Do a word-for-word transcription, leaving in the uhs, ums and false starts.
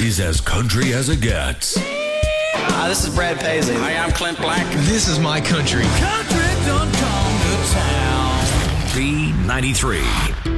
He's as country as it gets. Hi, this is Brad Paisley. Hi, I'm Clint Black. This is my country. Country don't come to town. B ninety-three.